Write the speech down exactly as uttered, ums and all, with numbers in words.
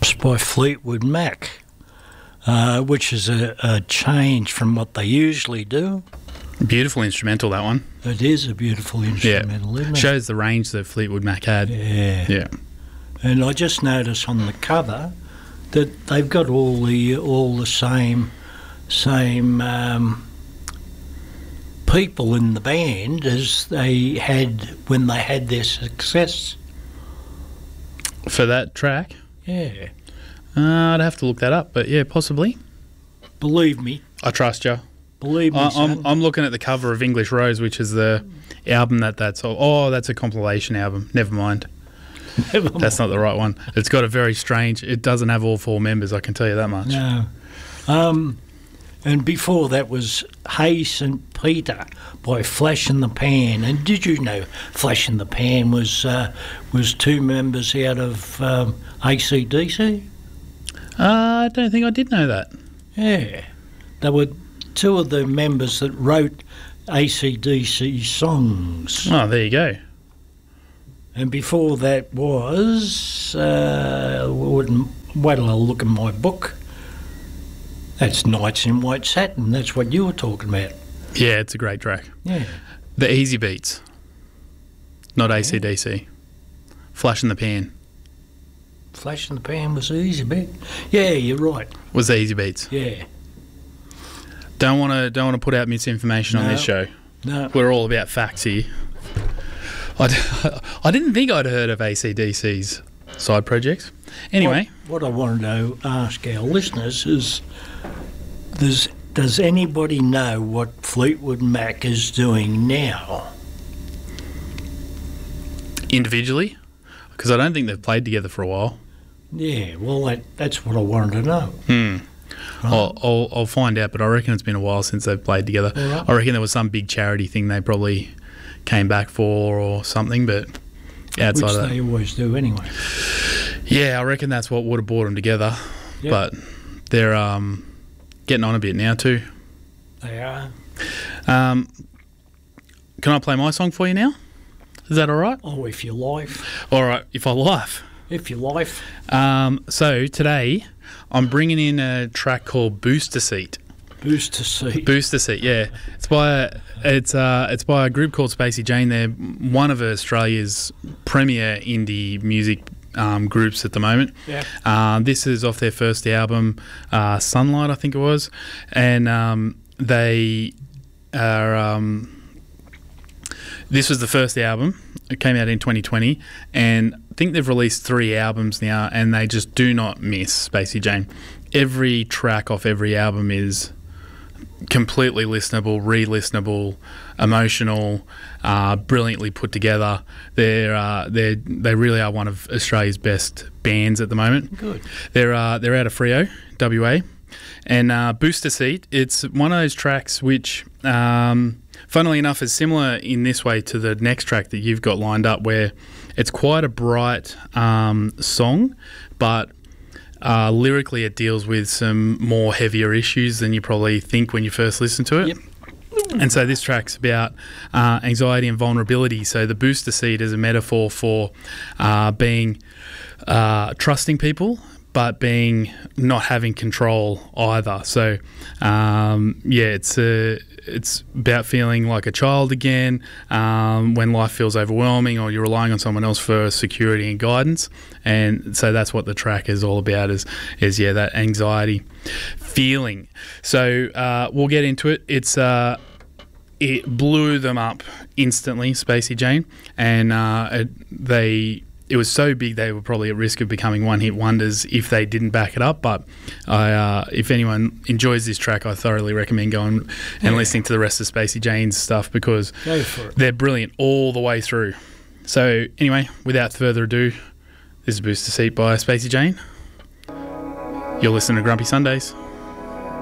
by Fleetwood Mac, uh, which is a, a change from what they usually do. Beautiful instrumental, that one. It is a beautiful instrumental, yeah. isn't it? Shows the range that Fleetwood Mac had. Yeah. Yeah. And I just noticed on the cover that they've got all the all the same same um, people in the band as they had when they had their success. For that track? Yeah. Uh, I'd have to look that up, but yeah, possibly. Believe me. I trust you. Believe me, I, son. I'm, I'm looking at the cover of English Rose, which is the album that that's... Oh, that's a compilation album. Never mind. Never That's mind. not the right one. It's got a very strange... It doesn't have all four members, I can tell you that much. No. Um, and before that was Hey Saint Peter by Flash in the Pan. And did you know Flash in the Pan was uh, was two members out of um, A C D C? Uh, I don't think I did know that. Yeah. They were two of the members that wrote A C D C songs. Oh, there you go. And before that was, uh, wouldn't- wait till I look at my book. That's Nights in White Satin. That's what you were talking about. Yeah, it's a great track. Yeah. The Easy Beats. Not A C D C. Flash in the Pan. Flash in the Pan was easy, bit. Yeah, you're right. Was the Easy Beats. Yeah. Don't want to don't want to put out misinformation on No. this show. No. We're all about facts here. I, d- I didn't think I'd heard of A C D C's side projects. Anyway. What, what I wanted to ask our listeners is, does, does anybody know what Fleetwood Mac is doing now? Individually? Because I don't think they've played together for a while. Yeah, well, that, that's what I wanted to know. Hmm. I'll, I'll, I'll find out, but I reckon it's been a while since they've played together. All right. I reckon there was some big charity thing they probably came back for or something, but outside Which of that. they always do anyway. Yeah, I reckon that's what would have brought them together. Yep. But they're um, getting on a bit now too. They are. Um, can I play my song for you now? Is that all right? Oh, if you like. All right, if I laugh. If you like. Um, so today I'm bringing in a track called Booster Seat. Booster seat. Booster Seat, yeah. It's by a, it's uh it's by a group called Spacey Jane. They're one of Australia's premier indie music um, groups at the moment. Yeah. Uh, this is off their first album, uh, Sunlight, I think it was, and um, they are. Um, this was the first album. It came out in twenty twenty, and I think they've released three albums now, and they just do not miss Spacey Jane. Every track off every album is completely listenable, re-listenable, emotional, uh, brilliantly put together. They're uh, they they really are one of Australia's best bands at the moment. Good. They're uh, they're out of Freo, W A, and uh, Booster Seat. It's one of those tracks which, um, funnily enough, is similar in this way to the next track that you've got lined up, where it's quite a bright um, song, but Uh, lyrically, it deals with some more heavier issues than you probably think when you first listen to it. Yep. And so this track's about uh, anxiety and vulnerability. So the booster seat is a metaphor for uh, being uh, trusting people, but being not having control either. So um, yeah, it's a, it's about feeling like a child again um, when life feels overwhelming, or you're relying on someone else for security and guidance. And so that's what the track is all about, is is yeah, that anxiety feeling. So uh, we'll get into it. It's uh, it blew them up instantly, Spacey Jane, and uh, it, they. It was so big they were probably at risk of becoming one-hit wonders if they didn't back it up. But I, uh, if anyone enjoys this track, I thoroughly recommend going and Yeah. listening to the rest of Spacey Jane's stuff, because Go for it. they're brilliant all the way through. So anyway, without further ado, this is Booster Seat by Spacey Jane. You're listening to Grumpy Sundays.